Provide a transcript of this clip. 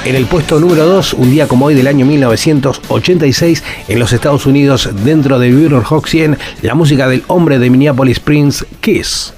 En el puesto número 2, un día como hoy del año 1986, en los Estados Unidos, dentro de Billboard Hot 100, la música del hombre de Minneapolis, Prince, Kiss.